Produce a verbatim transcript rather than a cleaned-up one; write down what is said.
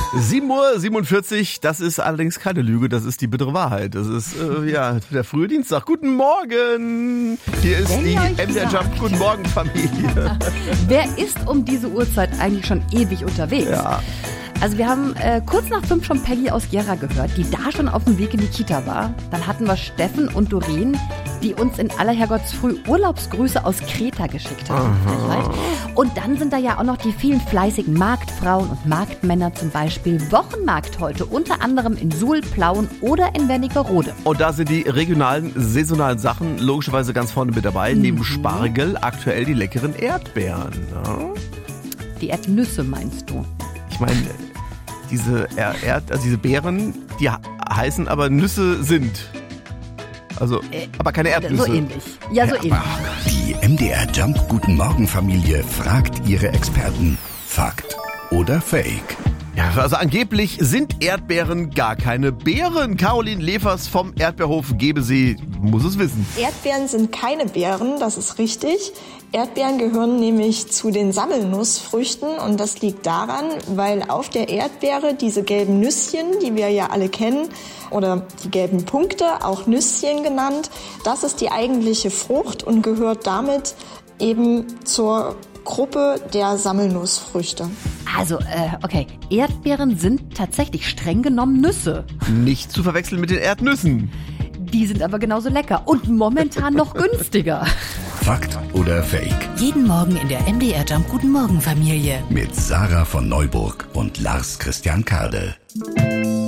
sieben Uhr siebenundvierzig, das ist allerdings keine Lüge, das ist die bittere Wahrheit. Das ist äh, ja der frühe Dienstag. Guten Morgen! Hier ist Wenn die ihr euch M D R Jump. Guten Morgen, Familie. Wer ist um diese Uhrzeit eigentlich schon ewig unterwegs? Ja. Also wir haben äh, kurz nach fünf schon Peggy aus Gera gehört, die da schon auf dem Weg in die Kita war. Dann hatten wir Steffen und Doreen, die uns in aller Herrgottsfrüh Urlaubsgrüße aus Kreta geschickt haben. Und dann sind da ja auch noch die vielen fleißigen Marktfrauen und Marktmänner, zum Beispiel Wochenmarkt heute, unter anderem in Suhl, Plauen oder in Wernigerode. Und da sind die regionalen, saisonalen Sachen logischerweise ganz vorne mit dabei. Mhm. Neben Spargel aktuell die leckeren Erdbeeren. Ja? Die Erdnüsse meinst du? Ich meine, diese, Erd, also diese Beeren, die heißen aber Nüsse sind. Also, äh, aber keine Erdnüsse. So ähnlich. Ja, so ähnlich. Die M D R Jump Guten Morgen Familie fragt ihre Experten. Fakt oder Fake? Ja, also angeblich sind Erdbeeren gar keine Beeren. Caroline Levers vom Erdbeerhof Gebesee muss es wissen. Erdbeeren sind keine Beeren, das ist richtig. Erdbeeren gehören nämlich zu den Sammelnussfrüchten und das liegt daran, weil auf der Erdbeere diese gelben Nüsschen, die wir ja alle kennen, oder die gelben Punkte, auch Nüsschen genannt, das ist die eigentliche Frucht und gehört damit eben zur Gruppe der Sammelnussfrüchte. Also, äh, okay, Erdbeeren sind tatsächlich streng genommen Nüsse. Nicht zu verwechseln mit den Erdnüssen. Die sind aber genauso lecker und momentan noch günstiger. Fakt oder Fake? Jeden Morgen in der M D R Jump Guten Morgen Familie. Mit Sarah von Neuburg und Lars Christian Kade.